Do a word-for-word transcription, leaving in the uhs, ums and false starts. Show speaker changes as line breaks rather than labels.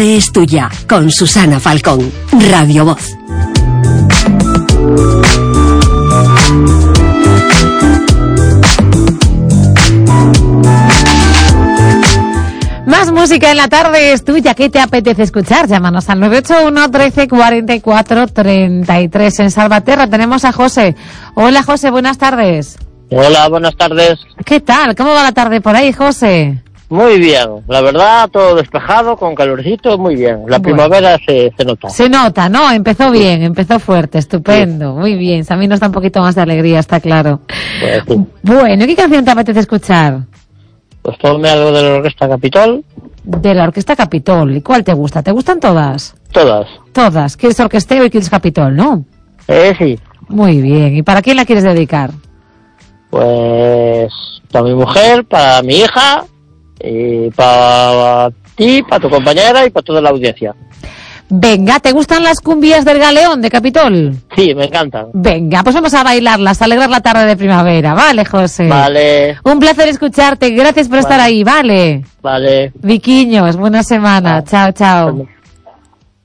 tarde es tuya, con Susana Falcón, Radio Voz.
Más música en la tarde es tuya. ¿Qué te apetece escuchar? Llámanos al nueve ocho uno, trece, cuarenta y cuatro, treinta y tres. En Salvaterra tenemos a José. Hola, José, buenas tardes.
Hola, buenas tardes.
¿Qué tal? ¿Cómo va la tarde por ahí, José?
Muy bien, la verdad, todo despejado, con calorcito, muy bien. La bueno. primavera se, se nota.
Se nota, ¿no? Empezó bien, empezó fuerte, estupendo, sí. Muy bien. A mí nos da un poquito más de alegría, está claro.
Pues, sí.
Bueno, ¿qué canción te apetece escuchar?
Pues ponme algo de la Orquesta Capitol.
De la Orquesta Capitol. ¿Y cuál te gusta? ¿Te gustan todas?
Todas.
Todas. ¿Quieres orquesteo y quieres Capitol, no?
Eh, sí.
Muy bien. ¿Y para quién la quieres dedicar?
Pues para mi mujer, para mi hija, y para ti, para tu compañera y para toda la audiencia.
Venga, ¿te gustan las cumbias del Galeón de Capitol?
Sí, me encantan.
Venga, pues vamos a bailarlas, a alegrar la tarde de primavera, ¿vale, José?
Vale.
Un placer escucharte, gracias por vale. estar ahí, ¿vale?
Vale.
Viquiños, buena semana, vale. Chao, chao. Vale.